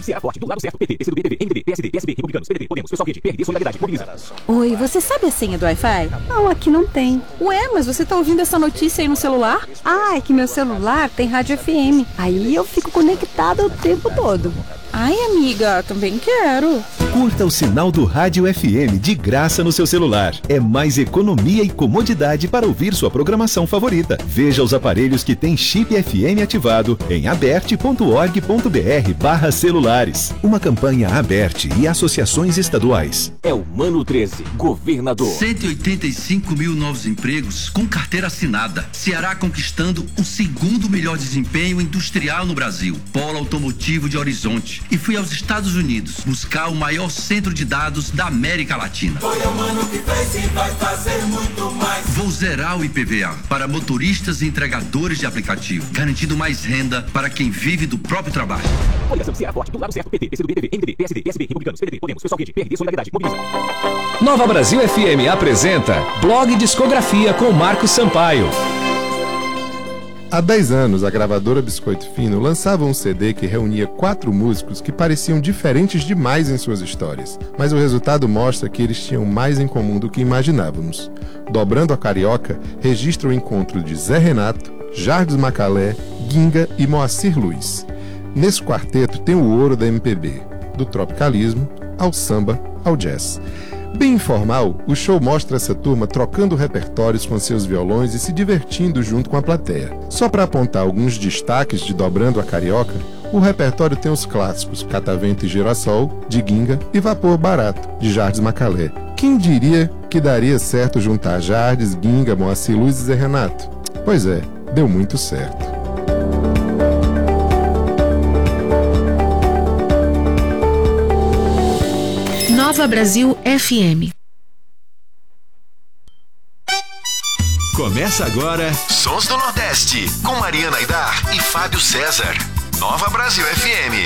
Ceará Forte, do lado certo, PT, PCdoB, PV, MDB, PSD, PSB, Republicanos, PDT, Podemos, Pessoal Rede, PRD, Solidariedade, Mobiliza. Oi, você sabe a senha do Wi-Fi? Não, aqui não tem. Ué, mas você tá ouvindo essa notícia aí no celular? Ah, é que meu celular tem rádio FM. Aí eu fico conectada o tempo todo. Ai, amiga, também quero. Curta o sinal do Rádio FM de graça no seu celular. É mais economia e comodidade para ouvir sua programação favorita. Veja os aparelhos que têm chip FM ativado em aberte.org.br/celulares. Uma campanha Aberte e associações estaduais. É o Mano 13, governador. 185 mil novos empregos com carteira assinada. Ceará conquistando o segundo melhor desempenho industrial no Brasil. Polo automotivo de Horizonte. E fui aos Estados Unidos buscar o maior centro de dados da América Latina. Foi o Mano que fez e vai fazer muito mais. Vou zerar o IPVA para motoristas e entregadores de aplicativo, garantindo mais renda para quem vive do próprio trabalho. Coligação Ceará Forte, do lado certo, PT, PCdoB, PV, MDB, PSD, PSB, Republicanos, PDT, Podemos, Pessoal Rede, PRD, Solidariedade, Mobiliza. Nova Brasil FM apresenta Blog Discografia com Marcos Sampaio. Há 10 anos, a gravadora Biscoito Fino lançava um CD que reunia 4 músicos que pareciam diferentes demais em suas histórias, mas o resultado mostra que eles tinham mais em comum do que imaginávamos. Dobrando a Carioca registra o encontro de Zé Renato, Jardes Macalé, Ginga e Moacir Luiz. Nesse quarteto tem o ouro da MPB, do tropicalismo ao samba ao jazz. Bem informal, o show mostra essa turma trocando repertórios com seus violões e se divertindo junto com a plateia. Só para apontar alguns destaques de Dobrando a Carioca, o repertório tem os clássicos Catavento e Girassol, de Ginga, e Vapor Barato, de Jardes Macalé. Quem diria que daria certo juntar Jardes, Ginga, Moacir Luiz e Zé Renato? Pois é, deu muito certo. Nova Brasil FM. Começa agora Sons do Nordeste, com Mariana Aidar e Fábio César. Nova Brasil FM.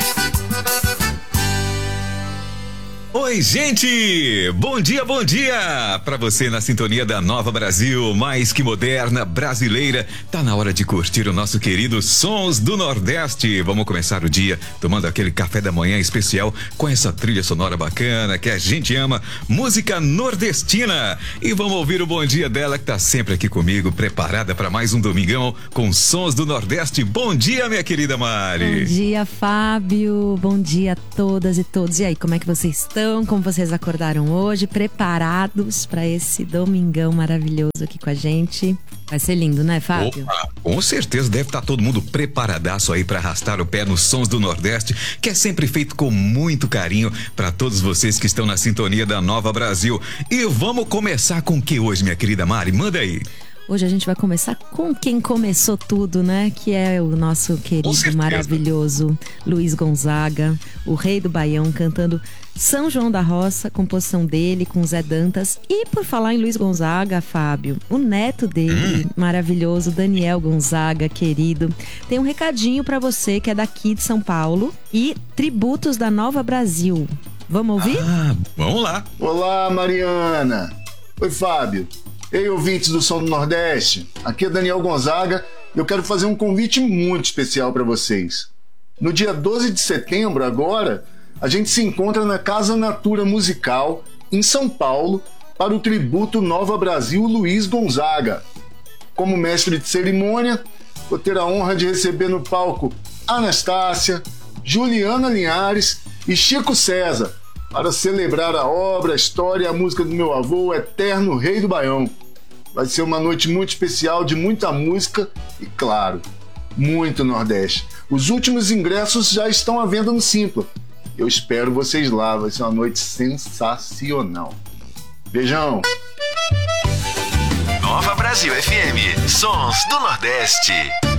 Oi, gente! Bom dia para você na sintonia da Nova Brasil, mais que moderna, brasileira. Tá na hora de curtir o nosso querido Sons do Nordeste. Vamos começar o dia tomando aquele café da manhã especial com essa trilha sonora bacana que a gente ama, música nordestina. E vamos ouvir o bom dia dela que tá sempre aqui comigo, preparada para mais um domingão com Sons do Nordeste. Bom dia, minha querida Mari! Bom dia, Fábio! Bom dia a todas e todos. E aí, como é que vocês estão? Como vocês acordaram hoje, preparados para esse domingão maravilhoso aqui com a gente? Vai ser lindo, né, Fábio? Opa, com certeza deve estar todo mundo preparadaço aí para arrastar o pé nos Sons do Nordeste, que é sempre feito com muito carinho para todos vocês que estão na sintonia da Nova Brasil. E vamos começar com o que hoje, minha querida Mari? Manda aí. Hoje a gente vai começar com quem começou tudo, né? Que é o nosso querido, maravilhoso Luiz Gonzaga, o rei do Baião, cantando São João da Roça, composição dele com Zé Dantas. E por falar em Luiz Gonzaga, Fábio, o neto dele, maravilhoso, Daniel Gonzaga, querido, tem um recadinho pra você que é daqui de São Paulo e tributos da Nova Brasil. Vamos ouvir? Vamos lá. Olá, Mariana. Oi, Fábio. Ei, ouvintes do Som do Nordeste, aqui é Daniel Gonzaga e eu quero fazer um convite muito especial para vocês. No dia 12 de setembro, agora, a gente se encontra na Casa Natura Musical, em São Paulo, para o tributo Nova Brasil Luiz Gonzaga. Como mestre de cerimônia, vou ter a honra de receber no palco Anastácia, Juliana Linhares e Chico César, para celebrar a obra, a história e a música do meu avô, o eterno rei do Baião. Vai ser uma noite muito especial, de muita música e, claro, muito Nordeste. Os últimos ingressos já estão à venda no Simpla. Eu espero vocês lá, vai ser uma noite sensacional. Beijão! Nova Brasil FM, Sons do Nordeste.